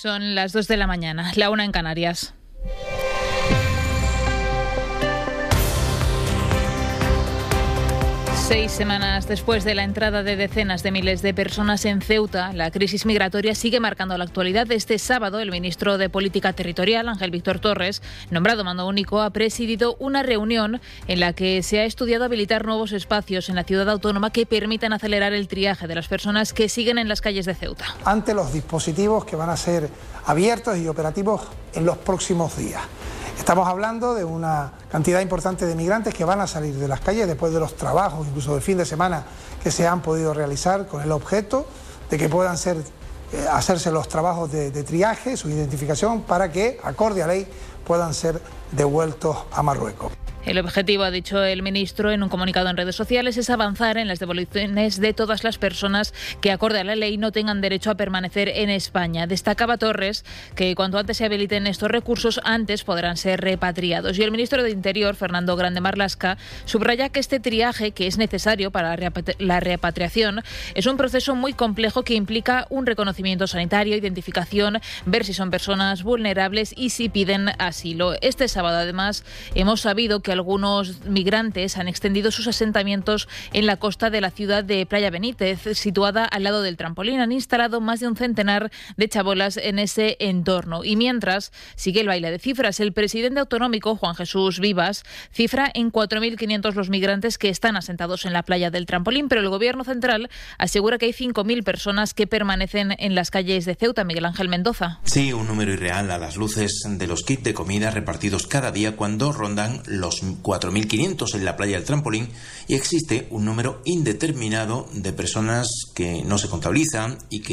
Son las 2 de la mañana, la 1 en Canarias. Seis semanas después de la entrada de decenas de miles de personas en Ceuta, la crisis migratoria sigue marcando la actualidad. Este sábado, el ministro de Política Territorial, Ángel Víctor Torres, nombrado mando único, ha presidido una reunión en la que se ha estudiado habilitar nuevos espacios en la ciudad autónoma que permitan acelerar el triaje de las personas que siguen en las calles de Ceuta. Ante los dispositivos que van a ser abiertos y operativos en los próximos días. Estamos hablando de una cantidad importante de migrantes que van a salir de las calles después de los trabajos, incluso del fin de semana, que se han podido realizar con el objeto de que puedan hacerse los trabajos de triaje, su identificación, para que, acorde a ley, puedan ser devueltos a Marruecos. El objetivo, ha dicho el ministro en un comunicado en redes sociales, es avanzar en las devoluciones de todas las personas que, acorde a la ley, no tengan derecho a permanecer en España. Destacaba Torres que cuanto antes se habiliten estos recursos, antes podrán ser repatriados. Y el ministro de Interior, Fernando Grande Marlaska, subraya que este triaje, que es necesario para la repatriación, es un proceso muy complejo que implica un reconocimiento sanitario, identificación, ver si son personas vulnerables y si piden asilo. Este sábado, además, hemos sabido que algunos migrantes han extendido sus asentamientos en la costa de la ciudad de Playa Benítez, situada al lado del trampolín. Han instalado más de un centenar de chabolas en ese entorno. Y mientras sigue el baile de cifras, el presidente autonómico, Juan Jesús Vivas, cifra en 4.500 los migrantes que están asentados en la playa del trampolín, pero el gobierno central asegura que hay 5.000 personas que permanecen en las calles de Ceuta. Miguel Ángel Mendoza. Sí, un número irreal a las luces de los kits de comida repartidos cada día, cuando rondan los 4.500 en la playa del trampolín, y existe un número indeterminado de personas que no se contabilizan y que